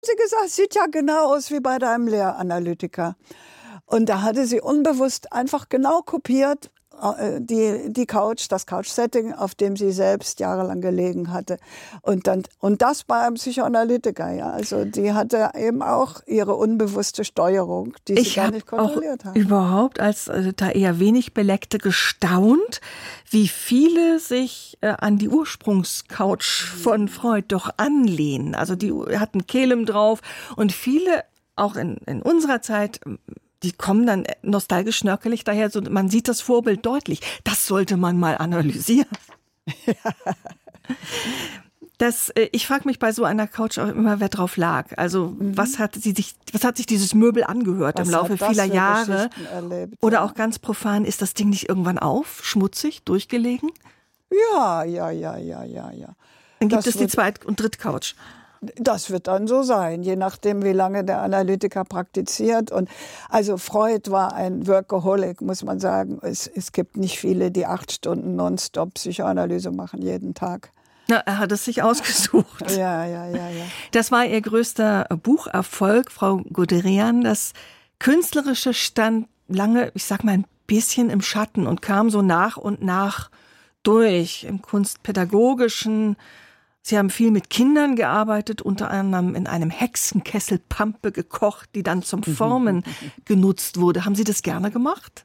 Sie gesagt, sieht ja genau aus wie bei deinem Lehranalytiker. Und da hatte sie unbewusst einfach genau kopiert die Couch, das Couch-Setting, auf dem sie selbst jahrelang gelegen hatte. Und das bei einem Psychoanalytiker, ja. Also die hatte eben auch ihre unbewusste Steuerung, die sie gar nicht kontrolliert hat. Ich habe überhaupt als da eher wenig Beleckte gestaunt, wie viele sich an die Ursprungscouch von Freud doch anlehnen. Also die hatten Kelem drauf und viele, auch in unserer Zeit, die kommen dann nostalgisch schnörkelig daher, so, man sieht das Vorbild deutlich. Das sollte man mal analysieren. Ich frage mich bei so einer Couch auch immer, wer drauf lag. Also was hat sich dieses Möbel angehört im Laufe vieler Jahre? Erlebt, oder ja. auch ganz profan, ist das Ding nicht irgendwann schmutzig, durchgelegen? Ja. Dann gibt es die Zweit- und Drittcouch. Das wird dann so sein, je nachdem, wie lange der Analytiker praktiziert. Und also Freud war ein Workaholic, muss man sagen. Es gibt nicht viele, die 8 Stunden nonstop Psychoanalyse machen, jeden Tag. Na, er hat es sich ausgesucht. Ja. Das war ihr größter Bucherfolg, Frau Guderian. Das Künstlerische stand lange, ich sag mal, ein bisschen im Schatten und kam so nach und nach durch im Kunstpädagogischen. Sie haben viel mit Kindern gearbeitet, unter anderem in einem Hexenkessel Pampe gekocht, die dann zum Formen genutzt wurde. Haben Sie das gerne gemacht?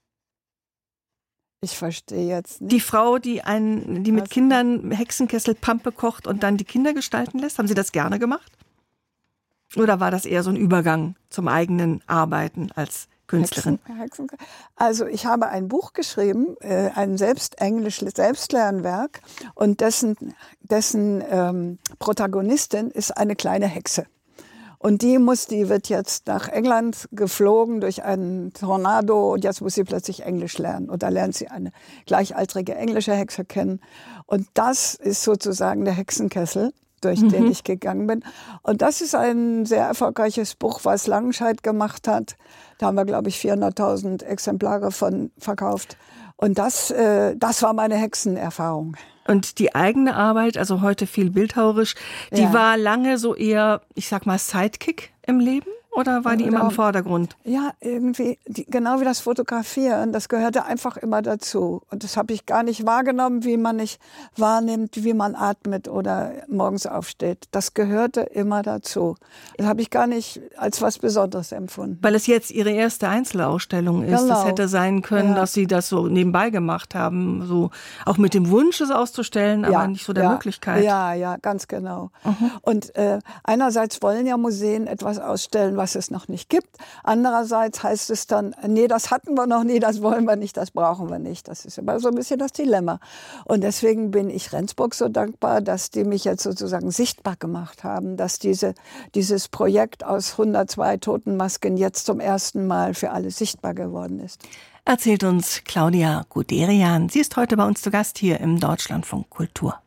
Ich verstehe jetzt nicht. Die Frau, die mit Kindern Hexenkessel Pampe kocht und dann die Kinder gestalten lässt, haben Sie das gerne gemacht? Oder war das eher so ein Übergang zum eigenen Arbeiten als Künstlerin? Also ich habe ein Buch geschrieben, ein englisches Selbstlernwerk, und dessen Protagonistin ist eine kleine Hexe. Und die wird jetzt nach England geflogen durch einen Tornado und jetzt muss sie plötzlich Englisch lernen. Und da lernt sie eine gleichaltrige englische Hexe kennen. Und das ist sozusagen der Hexenkessel, durch den ich gegangen bin. Und das ist ein sehr erfolgreiches Buch, was Langenscheidt gemacht hat. Da haben wir, glaube ich, 400.000 Exemplare von verkauft. Und das war meine Hexenerfahrung. Und die eigene Arbeit, also heute viel bildhauerisch, die war lange so eher, ich sag mal, Sidekick im Leben? Oder war die immer im Vordergrund? Ja, irgendwie, genau wie das Fotografieren, das gehörte einfach immer dazu. Und das habe ich gar nicht wahrgenommen, wie man nicht wahrnimmt, wie man atmet oder morgens aufsteht. Das gehörte immer dazu. Das habe ich gar nicht als was Besonderes empfunden. Weil es jetzt Ihre erste Einzelausstellung ist. Genau. Das hätte sein können, dass Sie das so nebenbei gemacht haben. So auch mit dem Wunsch, es auszustellen, aber nicht so der Möglichkeit. Ja, ganz genau. Und einerseits wollen ja Museen etwas ausstellen, was es noch nicht gibt. Andererseits heißt es dann, nee, das hatten wir noch nie, das wollen wir nicht, das brauchen wir nicht. Das ist immer so ein bisschen das Dilemma. Und deswegen bin ich Rendsburg so dankbar, dass die mich jetzt sozusagen sichtbar gemacht haben, dass dieses Projekt aus 102 Totenmasken jetzt zum ersten Mal für alle sichtbar geworden ist. Erzählt uns Claudia Guderian. Sie ist heute bei uns zu Gast hier im Deutschlandfunk Kultur.